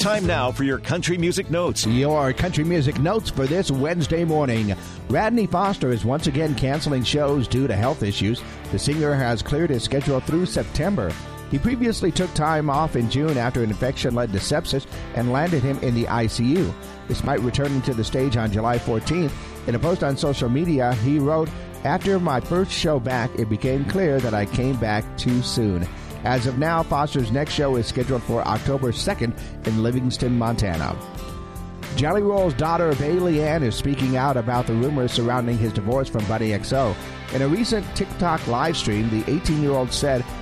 Time now for your country music notes. Your country music notes for this Wednesday morning. Radney Foster is once again canceling shows due to health issues. The singer has cleared his schedule through September. He previously took time off in June after an infection led to sepsis and landed him in the ICU. Despite returning to the stage on July 14th, in a post on social media, he wrote, "After my first show back, it became clear that I came back too soon." As of now, Foster's next show is scheduled for October 2nd in Livingston, Montana. Jelly Roll's daughter, Bailey Ann, is speaking out about the rumors surrounding his divorce from Buddy XO. In a recent TikTok live stream, the 18-year-old said